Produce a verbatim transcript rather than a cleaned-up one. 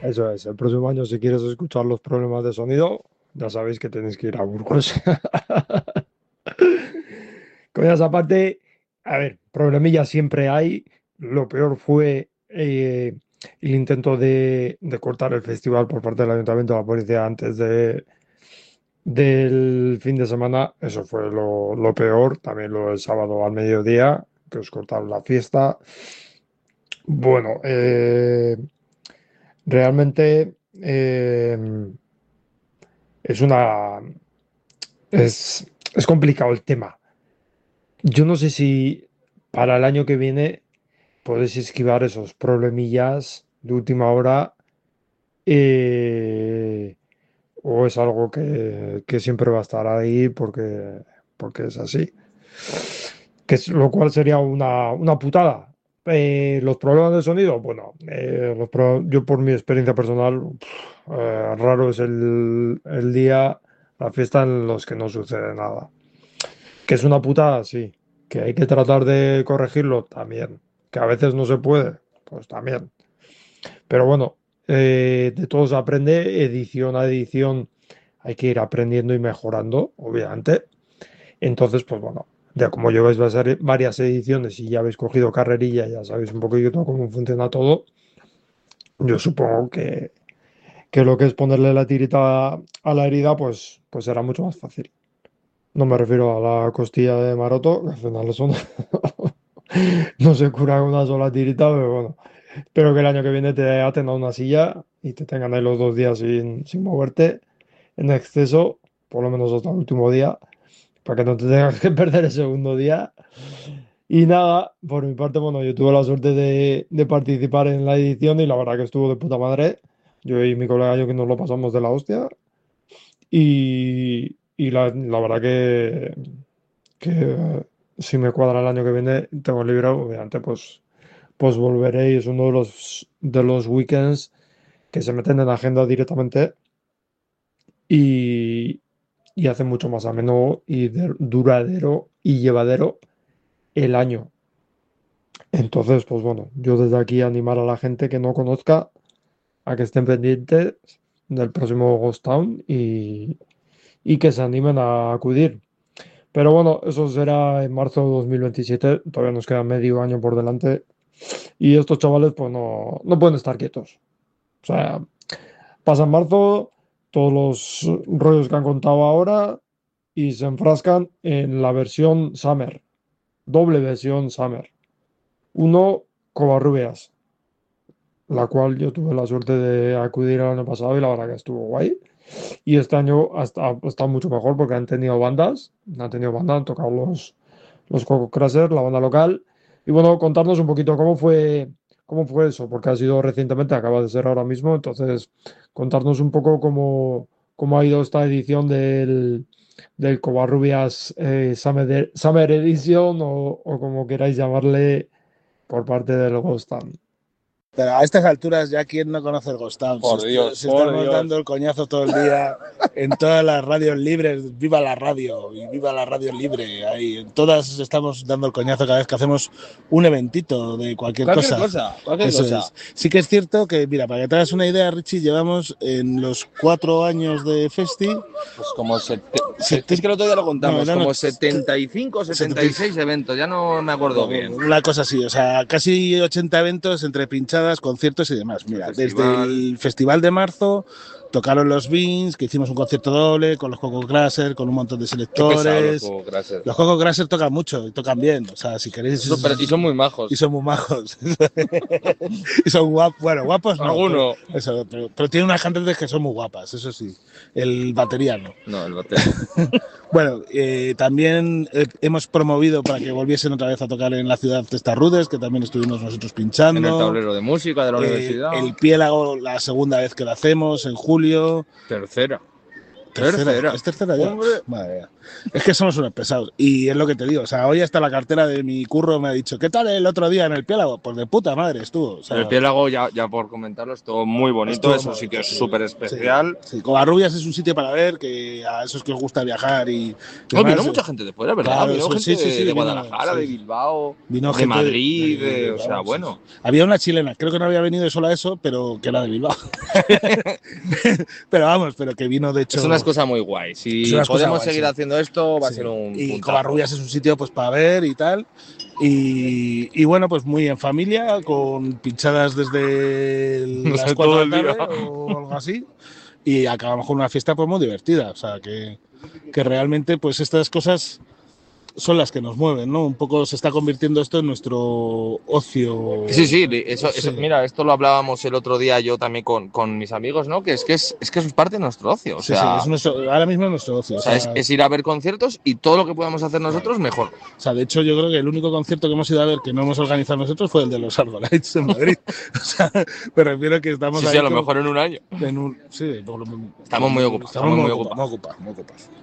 Eso es, el próximo año si quieres escuchar los problemas de sonido, ya sabéis que tenéis que ir a Burgos. Coñas aparte, a ver, problemillas siempre hay. Lo peor fue eh, el intento de, de cortar el festival por parte del Ayuntamiento de la Policía antes de, del fin de semana. Eso fue lo, lo peor. También lo del sábado al mediodía, que os cortaron la fiesta. Bueno, eh, realmente eh, es una... Es, es complicado el tema. Yo no sé si para el año que viene podéis esquivar esos problemillas de última hora eh, o es algo que, que siempre va a estar ahí porque, porque es así. Que es, lo cual sería una, una putada. Eh, los problemas de sonido, bueno, eh, los pro- yo por mi experiencia personal, pf, eh, raro es el, el día, la fiesta en los que no sucede nada. Que es una putada, sí. Que hay que tratar de corregirlo también. Que a veces no se puede, pues también. Pero bueno, eh, de todo se aprende, edición a edición hay que ir aprendiendo y mejorando, obviamente. Entonces, pues bueno, ya como lleváis vas- varias ediciones y ya habéis cogido carrerilla, ya sabéis un poquito cómo funciona todo, yo supongo que, que lo que es ponerle la tirita a la herida, pues, pues será mucho más fácil. No me refiero a la costilla de Maroto, que al final eso no, no se cura con una sola tirita, pero bueno. Espero que el año que viene te aten a una silla y te tengan ahí los dos días sin, sin moverte en exceso, por lo menos hasta el último día, para que no te tengas que perder el segundo día. Y nada, por mi parte, bueno, yo tuve la suerte de, de participar en la edición y la verdad que estuvo de puta madre. Yo y mi colega yo que nos lo pasamos de la hostia. Y, y la, la verdad que, que eh, si me cuadra el año que viene, tengo libre, obviamente, pues, pues volveré y es uno de los, de los weekends que se meten en la agenda directamente y, y hace mucho más ameno y de- duradero y llevadero el año. Entonces, pues bueno, yo desde aquí animar a la gente que no conozca a que estén pendientes del próximo Ghost Town y, y que se animen a acudir. Pero bueno, eso será en marzo de dos mil veintisiete, todavía nos queda medio año por delante y estos chavales pues no, no pueden estar quietos. O sea, pasa marzo, todos los rollos que han contado ahora y se enfrascan en la versión Summer, doble versión Summer. Uno, Covarrubias, la cual yo tuve la suerte de acudir el año pasado y la verdad que estuvo guay. Y este año hasta, está mucho mejor porque han tenido bandas, han tenido bandas, han tocado los, los Coco Crushers, la banda local. Y bueno, contarnos un poquito cómo fue, cómo fue eso, porque ha sido recientemente, acaba de ser ahora mismo. Entonces, contarnos un poco cómo, cómo ha ido esta edición del, del Covarrubias eh, Summer, Summer Edition o, o como queráis llamarle por parte del Ghost Town. Pero a estas alturas ya quién no conoce el Ghost Town. Por si, Dios, si por estamos Dios. dando el coñazo todo el día en todas las radios libres, viva la radio y viva la radio libre. Ahí, en todas estamos dando el coñazo cada vez que hacemos un eventito de cualquier, Cualquier cosa. cosa, cualquier Eso cosa. es. Sí que es cierto que, mira, para que te hagas una idea, Richie, llevamos en los cuatro años de Festi. Pues como sete... Sete... Es que el otro día lo contamos, no, eran como los... setenta y cinco o setenta y seis eventos, ya no me acuerdo bien. Una cosa así, o sea, casi ochenta eventos entre pinchadas, conciertos y demás. Mira, el desde el Festival de marzo tocaron los Beans, que hicimos un concierto doble con los Coco Crasher, con un montón de selectores. Los Coco Crasher. Los Coco Crasher tocan mucho y tocan bien, o sea, si queréis. Super, y son muy majos. Y son muy majos. Y son guapos, bueno, guapos no. Alguno. Pero, eso, pero, pero tiene unas cantantes que son muy guapas, eso sí. El bateriano. No, el batería. Bueno, eh, también eh, hemos promovido para que volviesen otra vez a tocar en la ciudad Testarrudes, que también estuvimos nosotros pinchando. En el tablero de música de la eh, universidad. El Piélago, la segunda vez que lo hacemos, en julio. Tercera. Tercera, Tercera. ¿Es tercera ya? Hombre. Madre mía. Es que somos unos pesados. Y es lo que te digo. O sea, hoy hasta la cartera de mi curro me ha dicho, ¿qué tal el otro día en el Piélago? Pues de puta madre estuvo. O sea, El Piélago, ya, ya por comentarlo, es todo muy bonito, estuvo es un muy sitio bonito, sí. súper especial. Sí, sí. Covarrubias es un sitio para ver, que a esos que os gusta viajar y. y No, vino demás, mucha gente de fuera, ¿verdad? Claro, vino eso, gente sí, sí, sí, de, de vino, Guadalajara, sí. de Bilbao, Vino de gente Madrid, de- de- de- de- o sea, vamos, bueno. sí. Había una chilena, creo que no había venido sola a eso, pero que era de Bilbao. Pero vamos, pero que vino de hecho. Es una excusa muy guay. Si Es una excusa podemos guay, seguir sí. haciendo esto, va a Sí. ser un Y puntazo. Covarrubias es un sitio pues para ver y tal. Y, y bueno, pues muy en familia, con pinchadas desde el- No sé, las cuatro todo de el la día. tarde o algo así. Y acabamos con una fiesta pues muy divertida. O sea, que, que realmente pues estas cosas son las que nos mueven, ¿no? Un poco se está convirtiendo esto en nuestro ocio. Sí, sí, eso, eso- Sí. mira, esto lo hablábamos el otro día yo también con, con mis amigos, ¿no? Que es que es, es que eso es parte de nuestro ocio. O Sí, sea, sí, es nuestro, ahora mismo es nuestro ocio. o sea, es, es ir a ver conciertos y todo lo que podamos hacer nosotros, mejor. O sea, de hecho, yo creo que el único concierto que hemos ido a ver que no hemos organizado nosotros fue el de los Ardolites en Madrid. O sea, me refiero que estamos Sí, ahí sí, a lo como mejor en un año. en un- sí, por lo- Estamos muy ocupados, Estamos estamos muy muy ocupados, muy ocupados, muy ocupados.